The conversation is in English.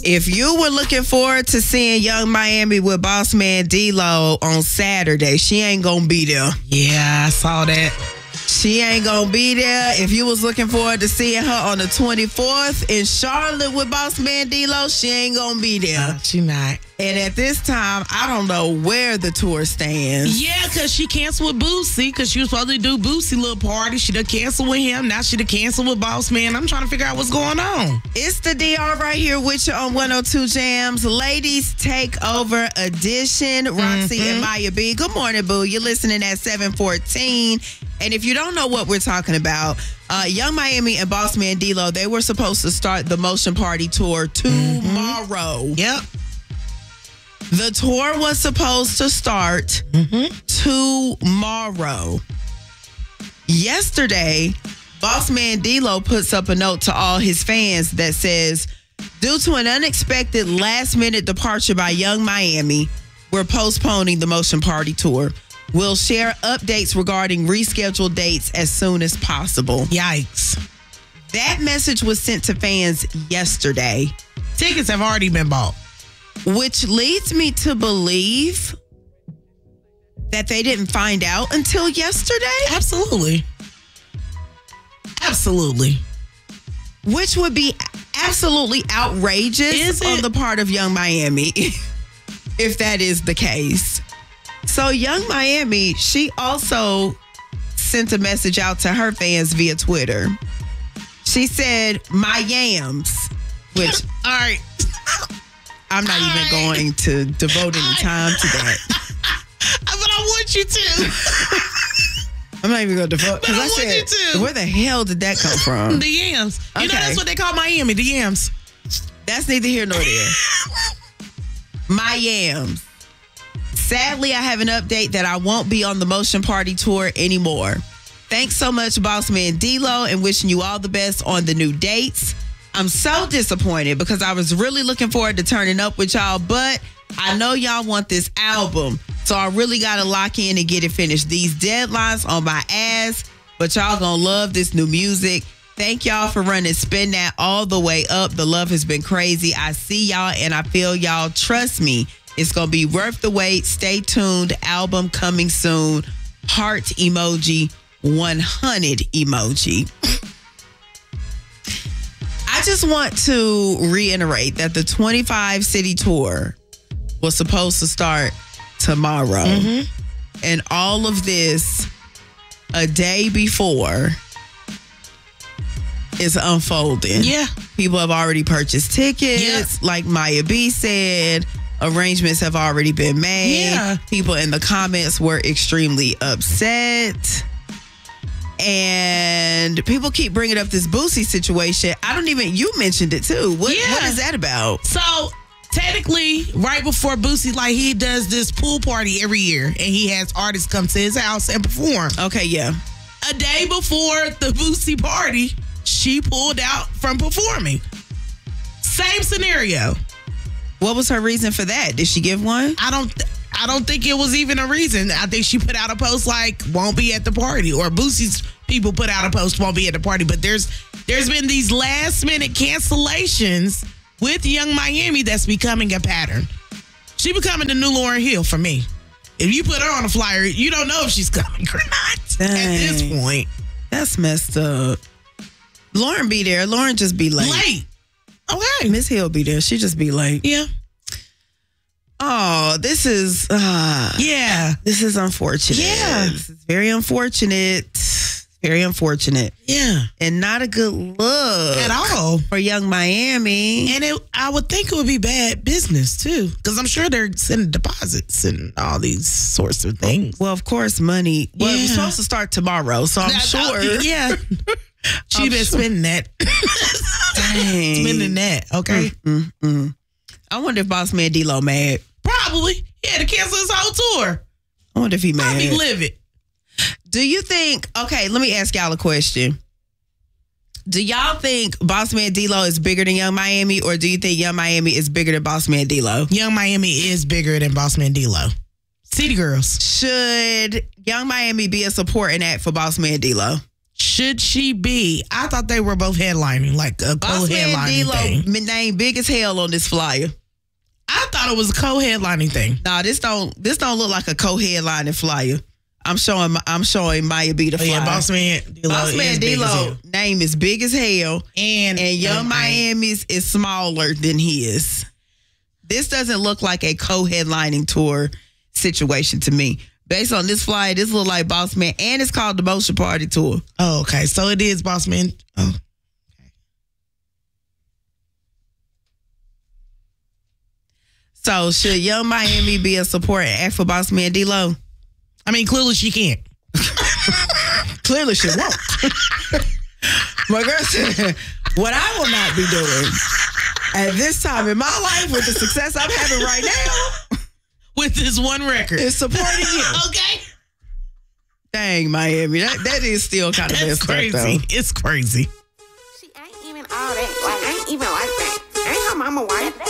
If you were looking forward to seeing Young Miami with Boss Man D-Lo on Saturday, she ain't gonna be there. Yeah, I saw that. She ain't gonna be there. If you was looking forward to seeing her on the 24th in Charlotte with Boss Man D-Lo, she ain't gonna be there. She not. And at this time, I don't know where the tour stands. Yeah, because she canceled with Boosie because she was supposed to do Boosie little party. She done canceled with him. Now she done canceled with Boss Man. I'm trying to figure out what's going on. It's the DR right here with you on 102 Jams. Ladies Takeover Edition. Roxy and Maya B. Good morning, boo. You're listening at 714. And if you don't know what we're talking about, Young Miami and Boss Man D-Lo, they were supposed to start the Motion Party Tour tomorrow. Yep. The tour was supposed to start tomorrow. Yesterday, Boss Man D-Lo puts up a note to all his fans that says, due to an unexpected last-minute departure by Young Miami, we're postponing the Motion Party Tour. We'll share updates regarding rescheduled dates as soon as possible. Yikes. That message was sent to fans yesterday. Tickets have already been bought. Which leads me to believe that they didn't find out until yesterday. Absolutely. Absolutely. Which would be absolutely outrageous on the part of Young Miami, if that is the case. So Young Miami, she also sent a message out to her fans via Twitter. She said, my yams, which... All right. I'm not even going to devote any time to that. But I want you to. I'm not even going to devote. But I want you to. Where the hell did that come from? The yams. You know that's what they call Miami, the yams. That's neither here nor there. My yams. Sadly, I have an update that I won't be on the Motion Party Tour anymore. Thanks so much, Boss Man D-Lo, and wishing you all the best on the new dates. I'm so disappointed because I was really looking forward to turning up with y'all, but I know y'all want this album, so I really got to lock in and get it finished. These deadlines on my ass, but y'all gonna love this new music. Thank y'all for running Spin That all the way up. The love has been crazy. I see y'all and I feel y'all. Trust me, it's gonna be worth the wait. Stay tuned. Album coming soon. Heart emoji, 100 emoji. I just want to reiterate that the 25 city tour was supposed to start tomorrow. And all of this a day before is unfolding. Yeah. People have already purchased tickets. Yeah. Like Maya B said, arrangements have already been made. Yeah. People in the comments were extremely upset. And people keep bringing up this Boosie situation. You mentioned it too. What is that about? So technically, right before Boosie, like he does this pool party every year and he has artists come to his house and perform. Okay, yeah. A day before the Boosie party, she pulled out from performing. Same scenario. What was her reason for that? Did she give one? I don't think it was even a reason. I think she put out a post like, won't be at the party. Or Boosie's people put out a post, won't be at the party. But there's been these last minute cancellations with Young Miami that's becoming a pattern. She becoming the new Lauryn Hill for me. If you put her on a flyer, you don't know if she's coming or not. Dang. At this point. That's messed up. Lauryn be there. Lauryn just be late. Okay. Miss Hill be there. She just be late. Yeah. Oh, this is this is unfortunate. Yeah. This is very unfortunate. Very unfortunate. Yeah. And not a good look at all for Young Miami. And I would think it would be bad business too, because I'm sure they're sending deposits and all these sorts of things. Well, of course, money. Well, it was supposed to start tomorrow, so I'm sure. Yeah. She been spending that. Dang. Spending that. Okay. I wonder if Boss Man D-Lo mad. Probably. He had to cancel his whole tour. I wonder if he mad. Probably livid. Do you think, okay, let me ask y'all a question. Do y'all think Boss Man D-Lo is bigger than Young Miami, or do you think Young Miami is bigger than Boss Man D-Lo? Young Miami is bigger than Boss Man D-Lo. City Girls. Should Young Miami be a supporting act for Boss Man D-Lo? should she be? I thought they were both headlining, like a Boss Man co-headlining thing. D-Lo named big as hell on this flyer. I thought it was a co-headlining thing. Nah, this don't look like a co-headlining flyer. I'm showing Maya B the flyer. Yeah, Boss Man D-Lo. Boss Man D-Lo name is big as hell, and Young Miami's is smaller than his. This doesn't look like a co-headlining tour situation to me. Based on this flyer, this look like Boss Man, and it's called the Motion Party Tour. Oh, okay. So it is Boss Man. Oh. So should Young Miami be a support act for Boss Man D-Lo? I mean, clearly she can't. Clearly she won't. My girl said, what I will not be doing at this time in my life with the success I'm having right now, with this one record, is supporting you. Okay. Dang, Miami. That is still kind of messed crazy. Up, though. It's crazy. She ain't even all that. Like, ain't even like that. Ain't her mama white.